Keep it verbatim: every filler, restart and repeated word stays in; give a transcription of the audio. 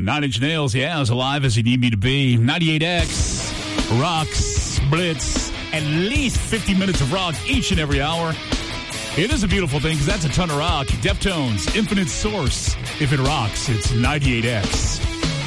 Nine Inch Nails, yeah, as alive as you need me to be. ninety-eight X, rocks, blitz, at least fifty minutes of rock each and every hour. It is a beautiful thing because that's a ton of rock. Deftones, Infinite Source. If it rocks, it's ninety-eight X.